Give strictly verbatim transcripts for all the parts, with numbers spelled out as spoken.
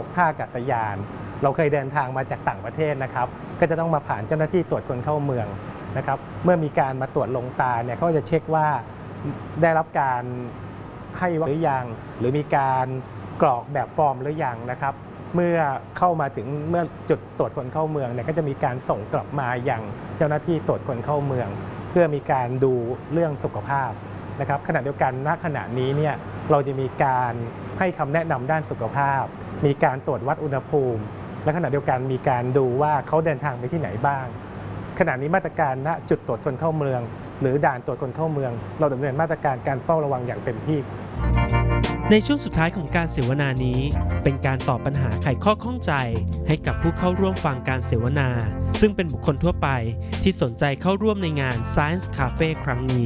ท่าอากาศยานเราเคยเดินทางมาจากต่างประเทศนะครับก็จะต้องมาผ่านเจ้าหน้าที่ตรวจคนเข้าเมืองนะครับเมื่อมีการมาตรวจลงตาเนี่ยเขาจะเช็คว่าได้รับการให้หรือยังหรือมีการกรอกแบบฟอร์มหรือยังนะครับเมื่อเข้ามาถึงเมื่อจุดตรวจคนเข้าเมืองเนี่ยก็จะมีการส่งกลับมาอย่างเจ้าหน้าที่ตรวจคนเข้าเมืองเพื่อมีการดูเรื่องสุขภาพนะครับขณะเดียวกันณขณะนี้เนี่ยเราจะมีการให้คำแนะนำด้านสุขภาพมีการตรวจวัดอุณหภูมิและขณะเดียวกันมีการดูว่าเขาเดินทางไปที่ไหนบ้างขณะนี้มาตรการณจุดตรวจคนเข้าเมืองหรือด่านตรวจคนเข้าเมืองเราดำเนินมาตรการการเฝ้าระวังอย่างเต็มที่ในช่วงสุดท้ายของการเสวนานี้เป็นการตอบปัญหาไขข้อข้องใจให้กับผู้เข้าร่วมฟังการเสวนาซึ่งเป็นบุคคลทั่วไปที่สนใจเข้าร่วมในงาน Science Cafe ครั้งนี้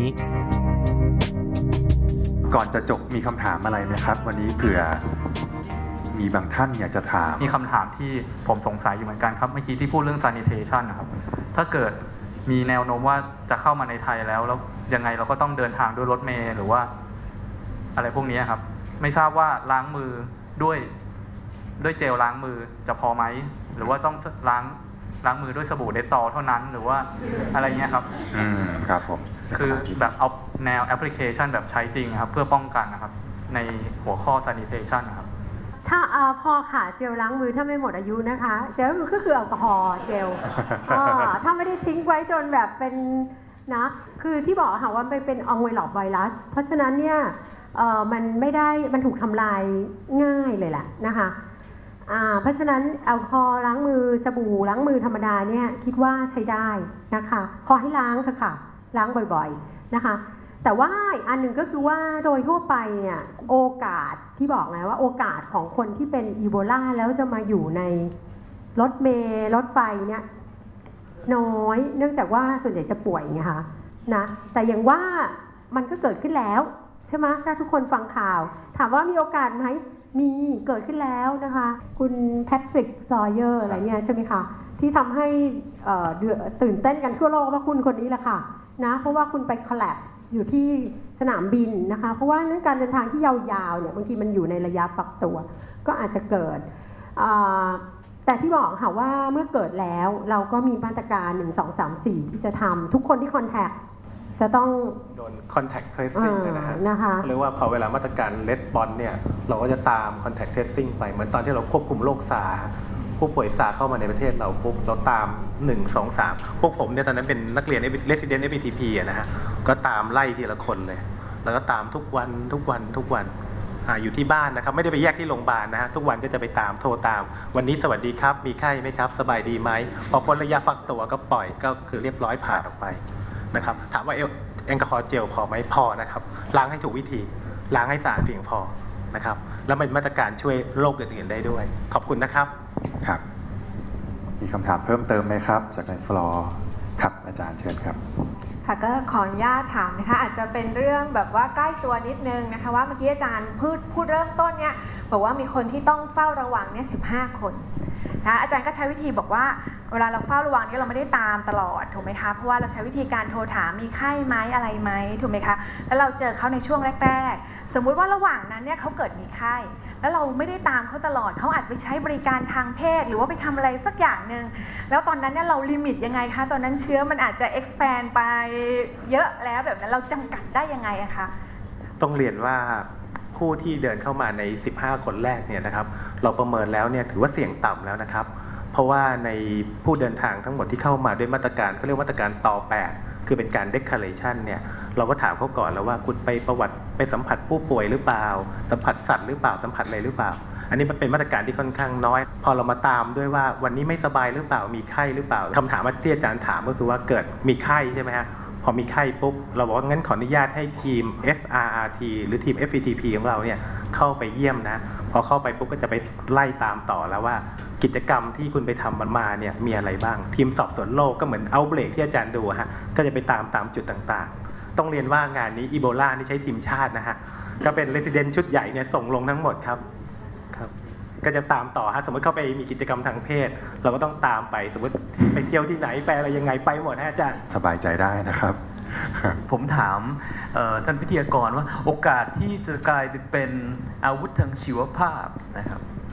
ก่อนจะจบมีคำถามอะไรไหมครับวันนี้เผื่อมีบางท่านอยากจะถามมีคำถามที่ผมสงสัยอยู่เหมือนกันครับเมื่อกี้ที่พูดเรื่อง sanitation นะครับถ้าเกิดมีแนวโน้มว่าจะเข้ามาในไทยแล้วแล้วยังไงเราก็ต้องเดินทางด้วยรถเมล์หรือว่าอะไรพวกนี้ครับไม่ทราบว่าล้างมือด้วยด้วยเจลล้างมือจะพอไหมหรือว่าต้องล้างล้างมือด้วยสบู่เดตตอลเท่านั้นหรือว่าอะไรเงี้ยครับอืมครับผมคือแบบเอาแนวแอปพลิเคชันแบบใช้จริงครับเพื่อป้องกันนะครับในหัวข้อ sanitation นะครับถ้าเอ่อพอค่ะเจลล้างมือถ้าไม่หมดอายุนะคะเจลก็คือแอลกอฮอล์เจลถ้าไม่ได้ทิ้งไว้จนแบบเป็นนะคือที่บอกค่ะว่ามันเป็นอองไวล็อกไวรัสเพราะฉะนั้นเนี่ยเอ่อมันไม่ได้มันถูกทำลายง่ายเลยแหละนะคะอ่าเพราะฉะนั้นแอลกอฮอล์ล้างมือสบู่ล้างมือธรรมดาเนี่ยคิดว่าใช้ได้นะคะขอให้ล้างเถอะค่ะล้างบ่อยๆนะคะแต่ว่าอันหนึ่งก็คือว่าโดยทั่วไปเนี่ยโอกาสที่บอกไงว่าโอกาสของคนที่เป็นอีโบลาแล้วจะมาอยู่ในรถเมล์รถไฟเนี่ยน้อยเนื่องจากว่าส่วนใหญ่จะป่วยไงคะนะแต่อย่างว่ามันก็เกิดขึ้นแล้วใช่ไหมถ้าทุกคนฟังข่าวถามว่ามีโอกาสไหมมีเกิดขึ้นแล้วนะคะคุณแพทริกซอยเยอร์อะไรเนี่ยใช่ไหมคะที่ทำให้ตื่นเต้นกันทั่วโลกว่าคุณคนนี้แหละค่ะนะเพราะว่าคุณไปคอลแลบอยู่ที่สนามบินนะคะเพราะว่าเรื่องการเดินทางที่ยาวๆเนี่ยบางทีมันอยู่ในระยะฟักตัวก็อาจจะเกิดแต่ที่บอกค่ะว่าเมื่อเกิดแล้วเราก็มีมาตรการหนึ่ง สอง สาม สี่ที่จะทำทุกคนที่คอนแทคจะต้องโดน contact tracing นะฮะนะคะเรียกว่าพอเวลามาตรการ response เนี่ยเราก็จะตาม contact tracing ไปเหมือนตอนที่เราควบคุมโรคซาร์ผู้ป่วยซาร์เข้ามาในประเทศเราปุ๊บเราตามหนึ่ง สอง สามพวกผมเนี่ยตอนนั้นเป็นนักเรียน Resident เอฟ พี ที พี นะฮะก็ตามไล่ทีละคนเลยแล้วก็ตามทุกวันทุกวันทุกวันอ่าอยู่ที่บ้านนะครับไม่ได้ไปแยกที่โรงพยาบาลนะฮะทุกวันก็จะไปตามโทรตามวันนี้สวัสดีครับมีไข้ไหมครับสบายดีไหมพอพ้นระยะฟักตัวก็ปล่อยก็คือเรียบร้อยผ่านออกไปนะครับถามว่าแอลกอฮอล์เจลพอไหมพอนะครับล้างให้ถูกวิธีล้างให้สะอาดเพียงพอนะครับแล้วเป็นมาตรการช่วยโรคอื่นๆได้ด้วยขอบคุณนะครับครับมีคำถามเพิ่มเติมไหมครับจากในฟลอร์ครับอาจารย์เชิญครับค่ะก็ขออนุญาตถามนะคะอาจจะเป็นเรื่องแบบว่าใกล้ตัวนิดนึงนะคะว่าเมื่อกี้อาจารย์พูดพูดเริ่มต้นเนี่ยบอกว่ามีคนที่ต้องเฝ้าระวังเนี่ยสิบห้าคนนะอาจารย์ก็ใช้วิธีบอกว่าเวลาเราเฝ้าระวังนี่เราไม่ได้ตามตลอดถูกไหมคะเพราะว่าเราใช้วิธีการโทรถามมีไข้ไหมอะไรไหมถูกไหมคะแล้วเราเจอเขาในช่วงแรกๆสมมุติว่าระหว่างนั้นเนี่ยเขาเกิดมีไข้แล้วเราไม่ได้ตามเขาตลอดเขาอาจไปใช้บริการทางเพศหรือว่าไปทำอะไรสักอย่างหนึ่งแล้วตอนนั้นเนี่ยเราลิมิตยังไงคะตอนนั้นเชื้อมันอาจจะ expand ไปเยอะแล้วแบบนั้นเราจำกัดได้ยังไงอะคะต้องเรียนว่าผู้ที่เดินเข้ามาในสิบห้าคนแรกเนี่ยนะครับเราประเมินแล้วเนี่ยถือว่าเสี่ยงต่ำแล้วนะครับเพราะว่าในผู้เดินทางทั้งหมดที่เข้ามาด้วยมาตรการเขาเรียกมาตรการต่อแปดคือเป็นการ declaration เนี่ยเราก็ถามเขาก่อนแล้วว่าคุณไปประวัติไปสัมผัสผู้ป่วยหรือเปล่าสัมผัสสัตว์หรือเปล่าสัมผัสอะไรหรือเปล่าอันนี้มันเป็นมาตรการที่ค่อนข้างน้อยพอเรามาตามด้วยว่าวันนี้ไม่สบายหรือเปล่ามีไข้หรือเปล่าคำถามที่อาจารย์ถามก็คือว่าเกิดมีไข้ใช่ไหมฮะพอมีไข้ปุ๊บเราบอกว่างั้นขออนุญาตให้ทีม เอส อาร์ อาร์ ที หรือทีม เอฟ พี ที พี ของเราเนี่ยเข้าไปเยี่ยมนะพอเข้าไปปุ๊บก็จะไปไล่ตามต่อแล้วว่ากิจกรรมที่คุณไปทำมันมาเนี่ยมีอะไรบ้างทีมสอบสวนโรคก็เหมือนเอาเบรกที่อาจารย์ดูฮะก็จะไปตามตามจุดต่างๆต้องเรียนว่างานนี้อีโบลานี่ใช้ทีมชาตินะฮะก็เป็นเรสซิเดนต์ชุดใหญ่เนี่ยส่งลงทั้งหมดครับครับก็จะตามต่อฮะสมมติเข้าไปมีกิจกรรมทางเพศเราก็ต้องตามไปสมมติไปเที่ยวที่ไหนไปอะไรยังไงไปหมดฮะอาจารย์สบายใจได้นะครับผมถามท่านวิทยากรว่าโอกาสที่จะกลายเป็นอาวุธทางชีวภาพนะครับ